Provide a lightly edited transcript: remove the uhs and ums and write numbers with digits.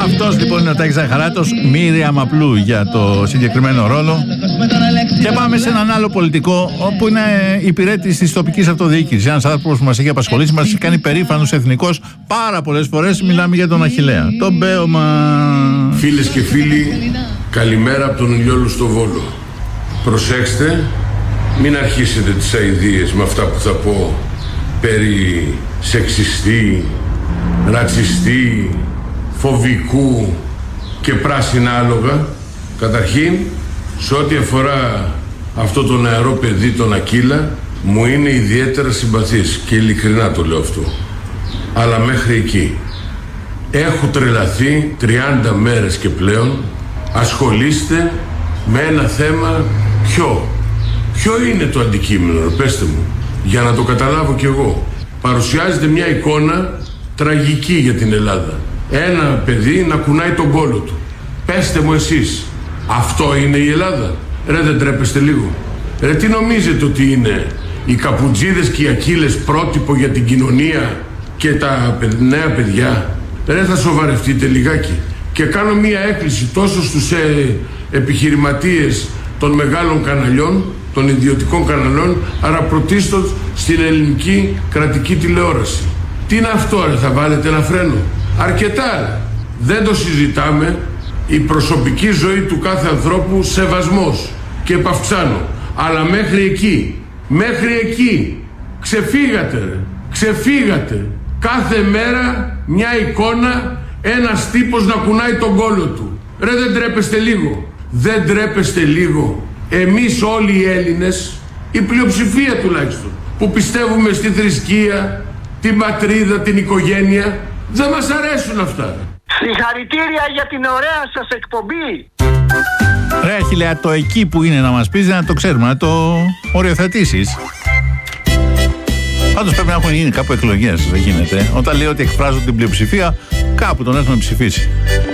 Αυτός λοιπόν είναι ο Τάκης Ζαχαράτος, Μίρια Μαπλού για το συγκεκριμένο ρόλο. Και πάμε σε έναν άλλο πολιτικό, όπου είναι υπηρέτης της τοπικής αυτοδιοίκησης. Ένας άνθρωπος που μας έχει απασχολήσει, μας έχει κάνει περήφανος εθνικός πάρα πολλές φορές. Μιλάμε για τον Αχιλλέα, τον Μπέωμα. Φίλες και φίλοι, καλημέρα από τον Ηλιόλου στο Βόλο. Προσέξτε, μην αρχίσετε τις αηδίες με αυτά που θα πω περί σεξιστή, ρατσιστή, φοβικού και πράσινα άλογα. Καταρχήν, σε ό,τι αφορά αυτό το νεαρό παιδί, τον Ακύλα, μου είναι ιδιαίτερα συμπαθής και ειλικρινά το λέω αυτό. Αλλά μέχρι εκεί. Έχω τρελαθεί 30 μέρες και πλέον. Ασχολείστε με ένα θέμα ποιο είναι το αντικείμενο, πέστε μου, για να το καταλάβω κι εγώ. Παρουσιάζεται μια εικόνα τραγική για την Ελλάδα. Ένα παιδί να κουνάει τον κόλο του. Πέστε μου εσείς, αυτό είναι η Ελλάδα? Ρε, δεν τρέπεστε λίγο? Ρε, τι νομίζετε ότι είναι οι καπουτζίδες και οι Ακύλες πρότυπο για την κοινωνία και τα νέα παιδιά? Ρε, θα σοβαρευτείτε λιγάκι. Και κάνω μία έκκληση τόσο στους επιχειρηματίες των μεγάλων καναλιών, των ιδιωτικών καναλιών, αλλά πρωτίστως στην ελληνική κρατική τηλεόραση. Τι είναι αυτό, ρε, θα βάλετε ένα φρένο? Αρκετά. Δεν το συζητάμε. Η προσωπική ζωή του κάθε ανθρώπου, σεβασμός και επαυξάνω. Αλλά μέχρι εκεί ξεφύγατε, ρε. Ξεφύγατε. Κάθε μέρα μια εικόνα, ένας τύπος να κουνάει τον κόλο του. Ρε, δεν τρέπεστε λίγο? Δεν τρέπεστε λίγο? Εμείς όλοι οι Έλληνες, η πλειοψηφία τουλάχιστον, που πιστεύουμε στη θρησκεία, την πατρίδα, την οικογένεια, δεν μας αρέσουν αυτά. Συγχαρητήρια για την ωραία σας εκπομπή. Ρε Αχιλλέα, το εκεί που είναι να μας πεις, να το ξέρουμε, να το οριοθετήσεις. Πάντως πρέπει να έχουν γίνει κάπου εκλογές, δεν γίνεται. Όταν λέει ότι εκφράζουν την πλειοψηφία, κάπου τον έχουν ψηφίσει.